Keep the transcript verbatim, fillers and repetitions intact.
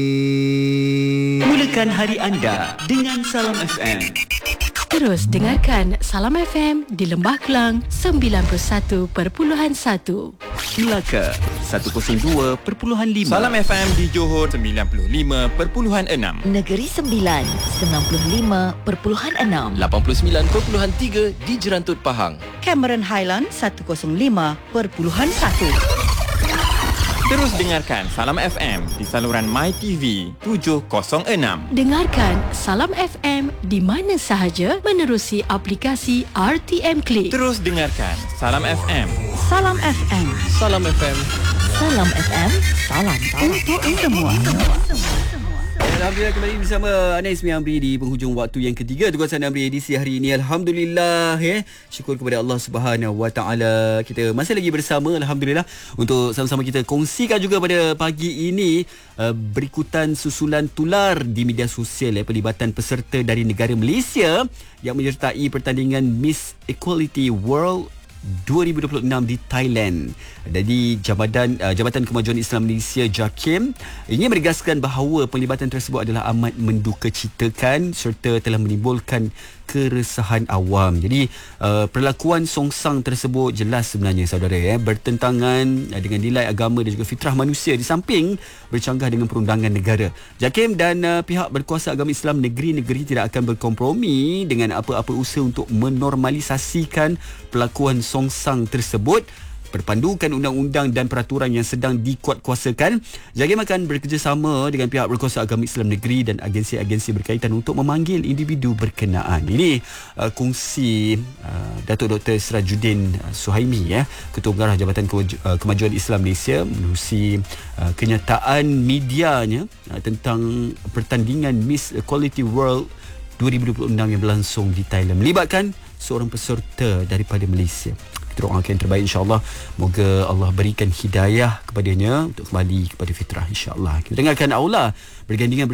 Mulakan hari anda dengan Salam F M. Terus dengarkan Salam F M di Lembah Kelang sembilan puluh satu perpuluhan satu. Melaka seratus dua perpuluhan lima. Salam F M di Johor sembilan puluh lima perpuluhan enam. Negeri Sembilan sembilan puluh lima perpuluhan enam. lapan puluh sembilan perpuluhan tiga di Jerantut Pahang. Cameron Highland seratus lima perpuluhan satu. Terus dengarkan Salam F M di saluran MyTV tujuh kosong enam. Dengarkan Salam F M di mana sahaja menerusi aplikasi R T M Click. Terus dengarkan Salam F M. Salam F M. Salam F M. Salam F M. Salam Untuk semua. Alhamdulillah kembali bersama Ana Ismi Amri di penghujung waktu yang ketiga Tugasan Amri edisi hari ini. Alhamdulillah eh. Syukur kepada Allah Subhanahu Wa Taala. Kita masih lagi bersama alhamdulillah untuk sama-sama kita kongsikan juga pada pagi ini uh, berikutan susulan tular di media sosial eh, pelibatan peserta dari negara Malaysia yang menyertai pertandingan Miss Equality World dua ribu dua puluh enam di Thailand. Jadi Jabatan uh, Jabatan Kemajuan Islam Malaysia JAKIM ingin menegaskan bahawa pelibatan tersebut adalah amat mendukacitakan serta telah menimbulkan keresahan awam. Jadi uh, perlakuan songsang tersebut jelas sebenarnya saudara eh, bertentangan uh, dengan nilai agama dan juga fitrah manusia di samping bercanggah dengan perundangan negara. JAKIM dan uh, pihak berkuasa agama Islam negeri-negeri tidak akan berkompromi dengan apa-apa usaha untuk menormalisasikan perlakuan songsang tersebut. Berpandukan undang-undang dan peraturan yang sedang dikuatkuasakan, JAKIM akan bekerjasama dengan pihak berkuasa agama Islam negeri dan agensi-agensi berkaitan untuk memanggil individu berkenaan. Ini uh, kongsi uh, Datuk Doktor Sirajuddin uh, Suhaimi ya, Ketua Pengarah Jabatan Kemaju- uh, Kemajuan Islam Malaysia menerusi uh, kenyataan medianya uh, tentang pertandingan Miss Equality World dua ribu dua puluh enam yang berlangsung di Thailand melibatkan seorang peserta daripada Malaysia. Kita doakan yang terbaik insya-Allah. Moga Allah berikan hidayah kepadanya untuk kembali kepada fitrah insya-Allah. Kita dengarkan Aula bergandingan